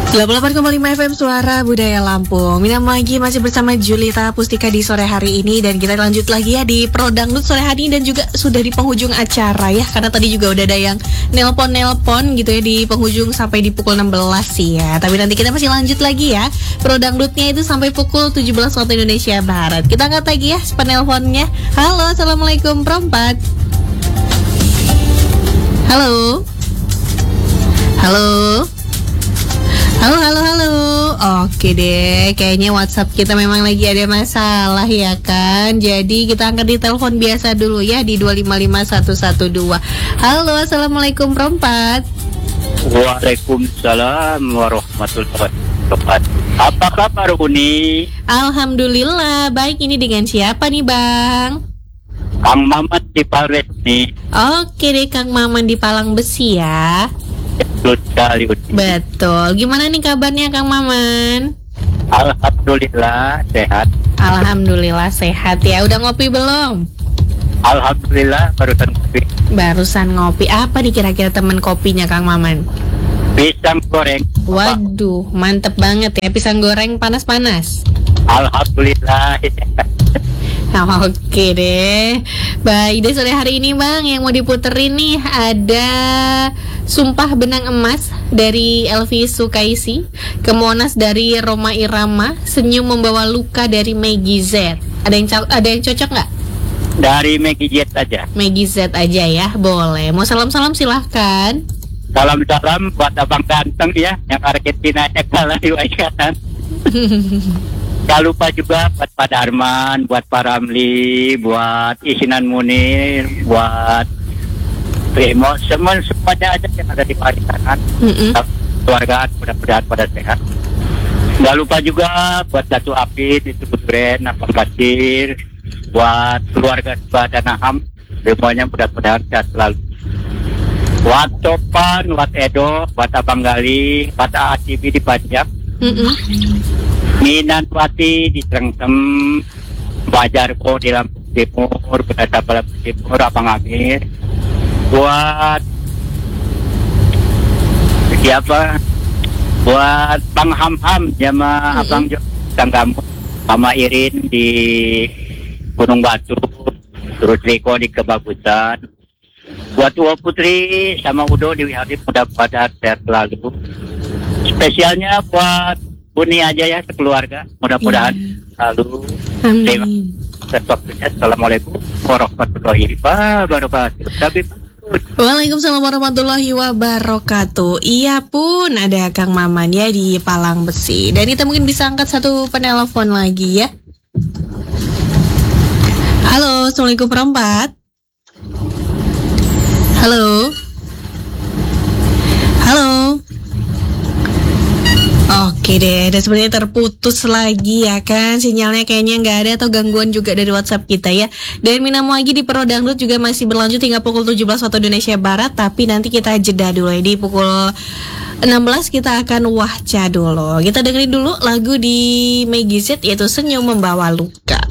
88,5 FM Suara Budaya Lampung. Minam lagi masih bersama Julita Pustika di sore hari ini. Dan kita lanjut lagi ya di Pro Dangdut sore hari ini. Dan juga sudah di penghujung acara ya. Karena tadi juga udah ada yang nelpon gitu ya di penghujung sampai di pukul 16 sih ya. Tapi nanti kita masih lanjut lagi ya. Pro Dangdutnya itu sampai pukul 17 waktu Indonesia Barat. Kita angkat lagi ya penelponnya. Halo, Assalamualaikum Perempat. Halo. Halo. Halo. Oke deh, kayaknya WhatsApp kita memang lagi ada masalah ya kan. Jadi kita angkat di telepon biasa dulu ya di 255112. Halo, Assalamualaikum Perempat. Waalaikumsalam warahmatullahi wabarakatuh. Apa kabar Uni? Alhamdulillah, baik. Ini dengan siapa nih Bang? Kang Maman di Pares nih. Oke deh, Kang Maman di Palang Besi ya. Betul sekali Uni. Betul. Gimana nih kabarnya Kang Maman? Alhamdulillah sehat. Alhamdulillah sehat ya. Udah ngopi belum? Alhamdulillah barusan kopi. Barusan ngopi. Apa nih kira-kira temen kopinya Kang Maman? Pisang goreng. Waduh, mantep banget ya. Pisang goreng panas-panas. Alhamdulillah. Oke deh. Baik deh, sore hari ini Bang, yang mau diputerin nih ada Sumpah Benang Emas dari Elvi Sukaisi, Kemonas dari Roma Irama, Senyum Membawa Luka dari Maggie Z. Ada yang cocok nggak? Dari Maggie Z aja. Maggie Z aja ya, boleh. Mau salam-salam silahkan. Salam-salam buat abang ganteng ya, yang Argentinanya kalah di wajan. Jangan lupa juga buat Pak Darman, buat Pak Ramli, buat Isinan Munir, buat Primo, semuanya aja yang ada di Parisanan. Keluargaan mudah-mudahan pada sehat. Jangan lupa juga buat Datu Apit, itu Budren, Abang Basir, buat keluarga Badan Aham, semuanya mudah-mudahan sehat selalu. Buat Topan, buat Edo, buat Abang Gali, buat ACB di Panjang. Minanwati di Trengsem, Bajarko di Lampung Timur, Bedasabala Timur, Abang Amir. Buat siapa? Buat Bang Ham-Ham sama Abang Tanggamu, sama Irin di Gunung Batu, terus Riko di Kebagusan. Buat Uwa Putri sama Udo di Wihadi, mudah-mudahan sehat selalu. Spesialnya buat Uni aja ya sekeluarga, mudah-mudahan selalu. Amin. Assalamualaikum warahmatullahi wabarakatuh. Waalaikumsalam warahmatullahi wabarakatuh. Iya pun ada Kang Maman ya di Palang Besi. Dan kita mungkin bisa angkat satu penelpon lagi ya. Halo, Assalamualaikum Perempat. Halo. Halo. Oke deh, dan sebenarnya terputus lagi ya kan. Sinyalnya kayaknya nggak ada atau gangguan juga dari WhatsApp kita ya. Dan Minam lagi di Pro Dangdut juga masih berlanjut hingga pukul 17 waktu Indonesia Barat. Tapi nanti kita jeda dulu ya. Di pukul 16 kita akan wahca dulu. Kita dengerin dulu lagu di Maggie Z yaitu Senyum Membawa Luka.